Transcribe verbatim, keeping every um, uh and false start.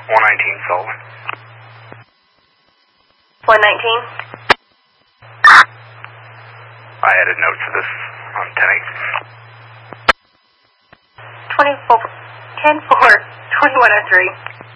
one nineteen Sullivan. one nineteen? I added notes to this on ten eight. twenty-four, ten four, twenty-one oh three.